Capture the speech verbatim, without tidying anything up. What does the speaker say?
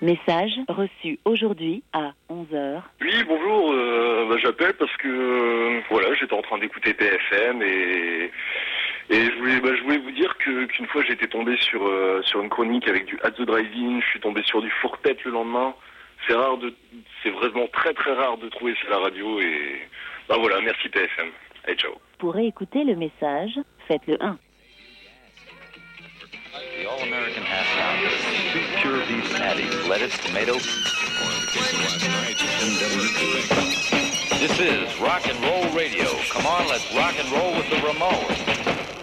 Message reçu aujourd'hui à onze heures. Oui, bonjour, euh, bah, j'appelle parce que euh, voilà, j'étais en train d'écouter P F M et, et je, voulais, bah, je voulais vous dire que, qu'une fois j'étais tombé sur, euh, sur une chronique avec du At the Drive-In, je suis tombé sur du four-tête le lendemain. C'est rare de, c'est vraiment très très rare de trouver ça à la radio et bah voilà, merci P F M. Allez, ciao. Pour écouter le message, faites le un. The All-American Half Pounder. Two pure beef patties, lettuce, tomato. This is Rock and Roll Radio. Come on, let's rock and roll with the Ramones.